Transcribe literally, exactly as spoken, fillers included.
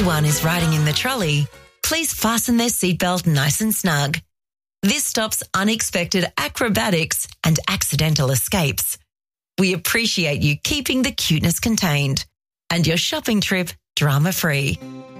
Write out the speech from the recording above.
anyone is riding in the trolley, please fasten their seatbelt nice and snug. This stops unexpected acrobatics and accidental escapes. We appreciate you keeping the cuteness contained and your shopping trip drama-free.